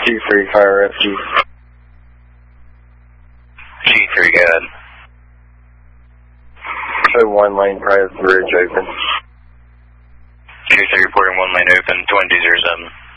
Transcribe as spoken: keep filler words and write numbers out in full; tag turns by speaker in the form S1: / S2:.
S1: G three, fire rescue.
S2: G three, go ahead.
S1: So one lane private bridge open.
S2: G three reporting one lane open, twenty zero seven.